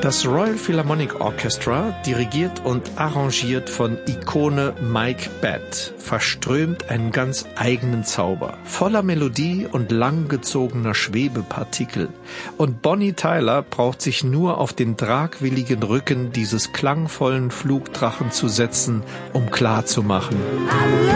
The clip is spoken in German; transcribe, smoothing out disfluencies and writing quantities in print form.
Das Royal Philharmonic Orchestra, dirigiert und arrangiert von Ikone Mike Batt, verströmt einen ganz eigenen Zauber, voller Melodie und langgezogener Schwebepartikel. Und Bonnie Tyler braucht sich nur auf den tragwilligen Rücken dieses klangvollen Flugdrachen zu setzen, um klarzumachen: